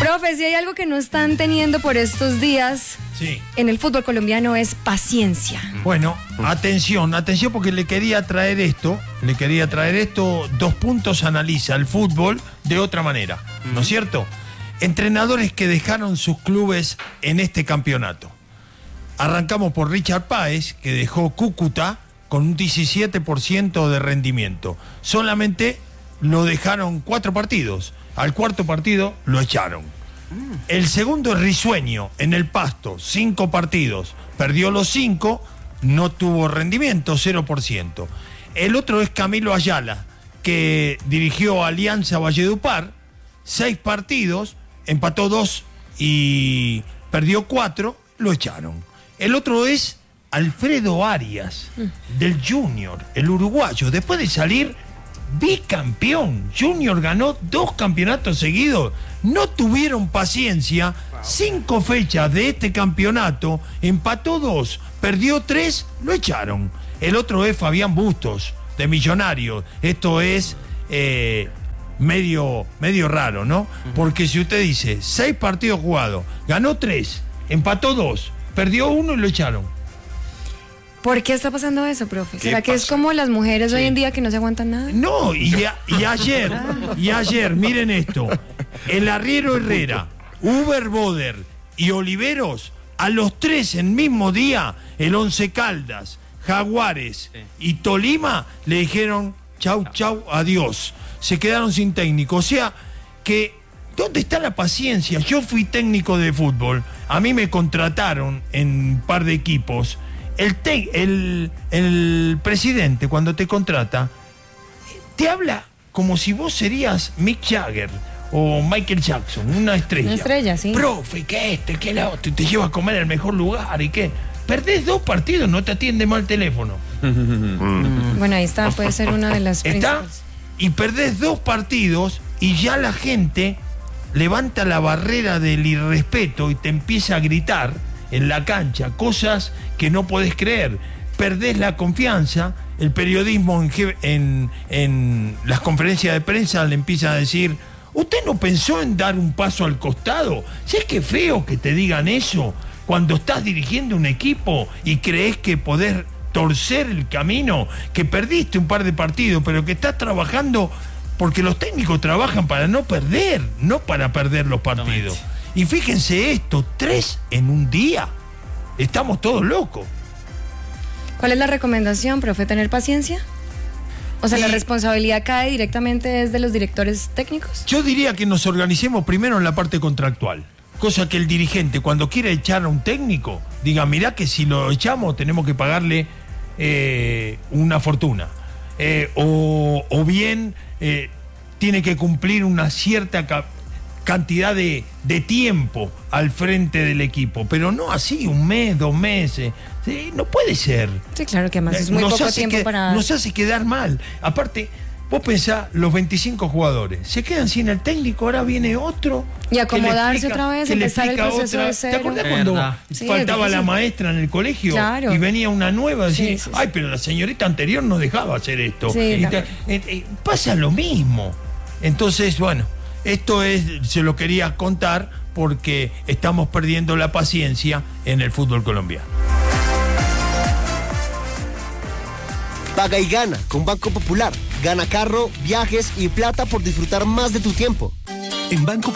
Profe, si hay algo que no están teniendo por estos días en el fútbol colombiano es paciencia. Bueno, atención porque le quería traer esto, 2 puntos analiza el fútbol de otra manera, ¿no es cierto? Entrenadores que dejaron sus clubes en este campeonato. Arrancamos por Richard Páez, que dejó Cúcuta con un 17% de rendimiento. Solamente lo dejaron 4 partidos. Al cuarto partido lo echaron. El segundo es Risueño, en el Pasto, 5 partidos. Perdió los 5, no tuvo rendimiento, 0%. El otro es Camilo Ayala, que dirigió Alianza Valledupar, 6 partidos, empató 2 y perdió 4, lo echaron. El otro es Alfredo Arias, del Junior, el uruguayo, después de salir bicampeón. Junior ganó 2 campeonatos seguidos. No tuvieron paciencia. 5 fechas de este campeonato, empató 2, perdió 3, lo echaron. El otro es Fabián Bustos, de Millonarios. Esto es medio raro, ¿no? Porque si usted dice 6 partidos jugados, ganó 3, empató 2, perdió 1 y lo echaron. ¿Por qué está pasando eso, profe? ¿Será que es como las mujeres hoy en día que no se aguantan nada? No, y ayer, miren esto, el arriero Herrera, Uber Boder y Oliveros, a los 3 en mismo día, el Once Caldas, Jaguares y Tolima le dijeron chau, adiós. Se quedaron sin técnico. O sea, que ¿dónde está la paciencia? Yo fui técnico de fútbol, a mí me contrataron en un par de equipos. El presidente, cuando te contrata, te habla como si vos serías Mick Jagger o Michael Jackson, una estrella. Una estrella, sí. Profe, que que la otra, te lleva a comer al mejor lugar y qué. Perdés 2 partidos, no te atiende mal el teléfono. Bueno, ahí está, puede ser una de las principales. Y perdés 2 partidos y ya la gente levanta la barrera del irrespeto y te empieza a gritar en la cancha cosas que no podés creer. Perdés la confianza. El periodismo en las conferencias de prensa le empieza a decir: ¿usted no pensó en dar un paso al costado? Si es que feo que te digan eso cuando estás dirigiendo un equipo y crees que podés torcer el camino, que perdiste un par de partidos, pero que estás trabajando, porque los técnicos trabajan para no perder, no para perder los partidos. Y fíjense esto, 3 en un día. Estamos todos locos. ¿Cuál es la recomendación, profe? ¿Tener paciencia? O sea, ¿la responsabilidad cae directamente desde los directores técnicos? Yo diría que nos organicemos primero en la parte contractual. Cosa que el dirigente, cuando quiera echar a un técnico, diga: mirá que si lo echamos tenemos que pagarle una fortuna. O bien tiene que cumplir una cierta cantidad de tiempo al frente del equipo, pero no así 1 mes, 2 meses, ¿sí? No puede ser. Sí, claro que además es muy poco tiempo para... Nos hace quedar mal. Aparte, vos pensás, los 25 jugadores se quedan sin el técnico, ahora viene otro. Y acomodarse otra vez, empezar el proceso de cero. ¿Te acordás cuando faltaba la maestra en el colegio? Claro. Y venía una nueva y decía: ay, pero la señorita anterior no dejaba hacer esto. Sí, pasa lo mismo. Entonces, bueno, esto se lo quería contar porque estamos perdiendo la paciencia en el fútbol colombiano. Paga y gana con Banco Popular. Gana carro, viajes y plata por disfrutar más de tu tiempo. En Banco